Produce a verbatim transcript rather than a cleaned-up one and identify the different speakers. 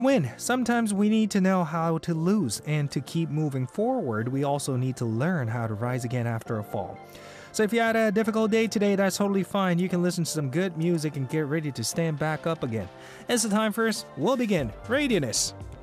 Speaker 1: Win. Sometimes we need to know how to lose, and to keep moving forward, we also need to learn how to rise again after a fall. So if you had a difficult day today, that's totally fine. You can listen to some good music and get ready to stand back up again. It's the time first. We'll begin. Readiness.